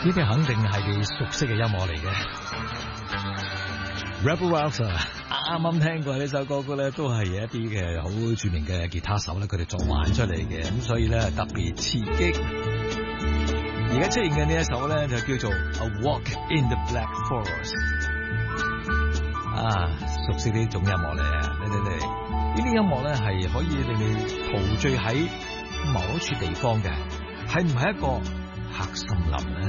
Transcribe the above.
呢啲肯定係你熟悉嘅音樂嚟嘅。Rebel Rouser 啱啱聽過呢首歌曲咧，都係一啲嘅好著名嘅吉他手咧，佢哋作玩出嚟嘅，咁所以咧特別刺激。而家出現嘅呢一首咧就叫做 A Walk in the Black Forest。啊，熟悉呢種音樂咧，呢啲音樂咧係可以令你陶醉喺某一處地方嘅，係唔係一個黑森林咧？